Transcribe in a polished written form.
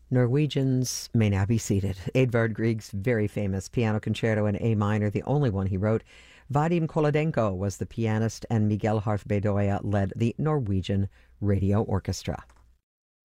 Norwegians may now be seated. Edvard Grieg's very famous piano concerto in A minor, the only one he wrote. Vadim Kolodenko was the pianist, and Miguel Harth Bedoya led the Norwegian Radio Orchestra.